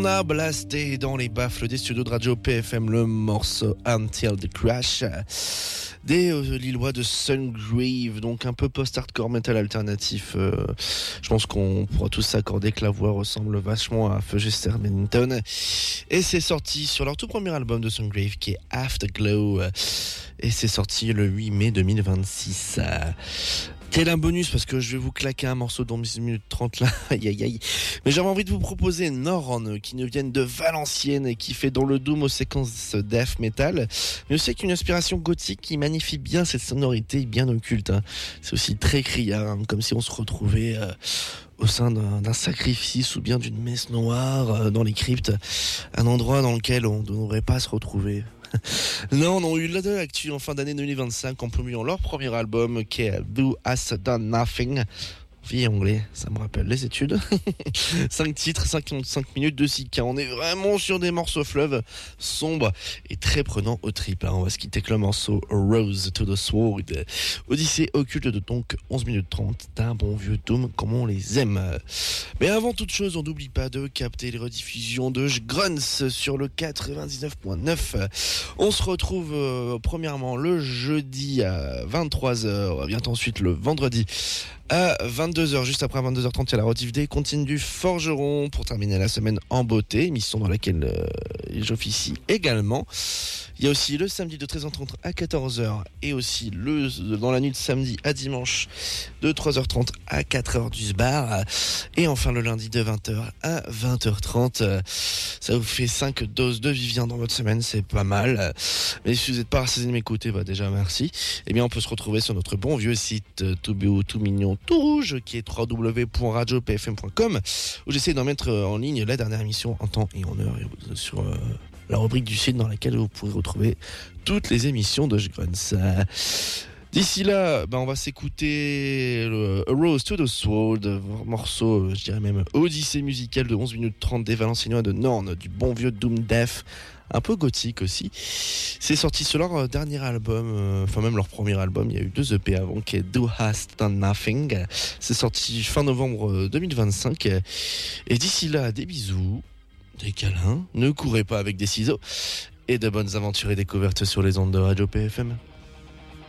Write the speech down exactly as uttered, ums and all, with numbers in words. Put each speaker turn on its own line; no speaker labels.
a blasté dans les baffles des studios de Radio P F M le morceau Until the Crash des euh, Lillois de Sungrave, donc un peu post-hardcore metal alternatif. Euh, je pense qu'on pourra tous s'accorder que la voix ressemble vachement à Fugester Bennington. Et c'est sorti sur leur tout premier album de Sungrave qui est Afterglow. Et c'est sorti le huit mai deux mille vingt-six. Quel un bonus, parce que je vais vous claquer un morceau dans six minutes trente là, aïe aïe aïe. Mais j'avais envie de vous proposer Norn, qui nous viennent de Valenciennes et qui fait dans le doom aux séquences death metal, mais aussi avec une inspiration gothique qui magnifie bien cette sonorité bien occulte. Hein. C'est aussi très criard, hein, comme si on se retrouvait euh, au sein d'un, d'un sacrifice ou bien d'une messe noire euh, dans les cryptes, un endroit dans lequel on ne devrait pas se retrouver. Non, on a eu de l'actu en fin d'année deux mille vingt-cinq en publiant leur premier album qui est Do Has Done Nothing. Vie anglais, ça me rappelle les études. cinq titres, cinquante-cinq minutes de six K. On est vraiment sur des morceaux fleuves sombres et très prenants au trip. On va se quitter avec le morceau Rose to the Sword. Odyssée occulte de donc onze minutes trente d'un bon vieux doom comme on les aime. Mais avant toute chose, on n'oublie pas de capter les rediffusions de Grunts sur le quatre-vingt-dix-neuf point neuf. On se retrouve euh, premièrement le jeudi à vingt-trois heures, vient ensuite le vendredi à vingt-deux heures, juste après vingt-deux heures trente, il y a la rediff des Contines du Forgeron pour terminer la semaine en beauté, émission dans laquelle euh, j'officie également. Il y a aussi le samedi de treize heures trente à quatorze heures et aussi le, dans la nuit de samedi à dimanche de trois heures trente à quatre heures du bar. Et enfin le lundi de vingt heures à vingt heures trente. Ça vous fait cinq doses de Vivien dans votre semaine, c'est pas mal. Mais si vous n'êtes pas rassasié de m'écouter, bah déjà merci. Eh bien on peut se retrouver sur notre bon vieux site tout beau, tout mignon, tout rouge qui est w w w point radio p f m point com où j'essaie d'en mettre en ligne la dernière émission en temps et en heure sur euh, la rubrique du site dans laquelle vous pourrez retrouver toutes les émissions de Grunts. D'ici là, bah on va s'écouter le A Rose to the Sword, morceau, je dirais même odyssée musicale de onze minutes trente des Valenciennois de Norn, du bon vieux Doom Death, un peu gothique aussi. C'est sorti sur leur dernier album, euh, enfin même leur premier album, il y a eu deux E P avant, qui est Do Hast Done Nothing. C'est sorti fin novembre deux mille vingt-cinq. Et d'ici là, des bisous, des câlins, ne courez pas avec des ciseaux, et de bonnes aventures et découvertes sur les ondes de Radio P F M.